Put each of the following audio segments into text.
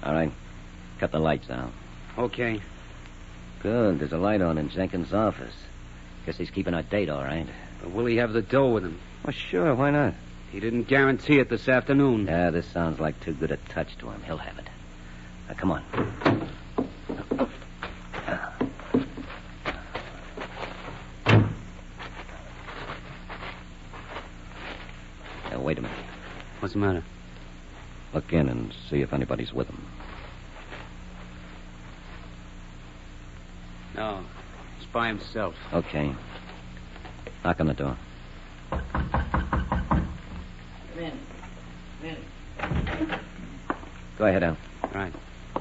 All right. Cut the lights out. Okay. Good. There's a light on in Jenkins' office. Guess he's keeping our date, all right. But will he have the dough with him? Well, sure. Why not? He didn't guarantee it this afternoon. Yeah, this sounds like too good a touch to him. He'll have it. Now, come on. Now, wait a minute. What's the matter? Look in and see if anybody's with him. No. He's by himself. Okay. Knock on the door. Come in. Come in. Go ahead, Al. Right.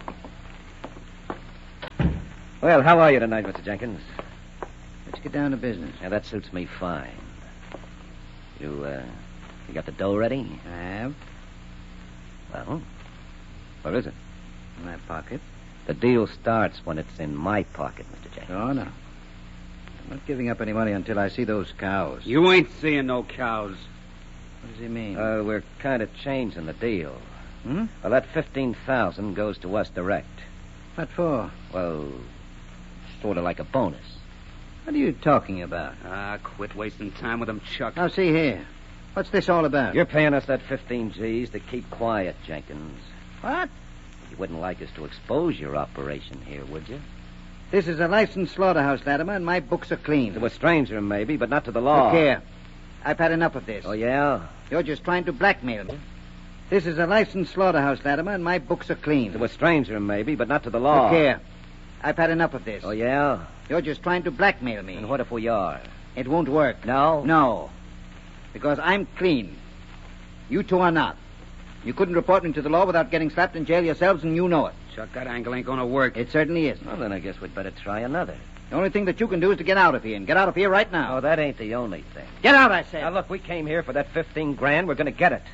Well, how are you tonight, Mr. Jenkins? Let's get down to business. Yeah, that suits me fine. You got the dough ready? I have. Well, where is it? In my pocket. The deal starts when it's in my pocket, Mr. Jenkins. Oh, no. I'm not giving up any money until I see those cows. You ain't seeing no cows. What does he mean? We're kind of changing the deal. Hmm? Well, that $15,000 goes to us direct. What for? Well, sort of like a bonus. What are you talking about? Quit wasting time with him, Chuck. Now, see here. What's this all about? You're paying us that 15 G's to keep quiet, Jenkins. What? You wouldn't like us to expose your operation here, would you? This is a licensed slaughterhouse, Latimer, and my books are clean. To a stranger, maybe, but not to the law. Look here. I've had enough of this. Oh, yeah? You're just trying to blackmail me. This is a licensed slaughterhouse, Latimer, and my books are clean. To a stranger, maybe, but not to the law. Look here. I've had enough of this. Oh, yeah? You're just trying to blackmail me. And what if we are? It won't work. No? No. Because I'm clean. You two are not. You couldn't report me to the law without getting slapped in jail yourselves, and you know it. Chuck, that angle ain't gonna work. It certainly isn't. Well, then I guess we'd better try another. The only thing that you can do is to get out of here, and get out of here right now. Oh, that ain't the only thing. Get out, I said. Now, look, we came here for that 15 grand. We're going to get it.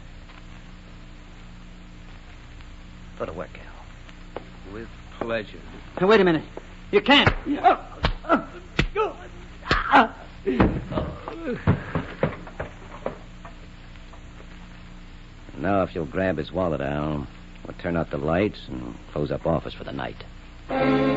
Go to work, Al. With pleasure. Now, wait a minute. You can't. Now, if you'll grab his wallet, Al, we'll turn out the lights and close up office for the night.